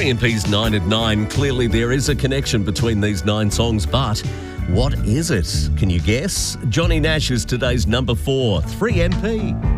JMP's 9 at 9. Clearly there is a connection between these 9 songs, but what is it? Can you guess? Johnny Nash is today's number 4, 3MP.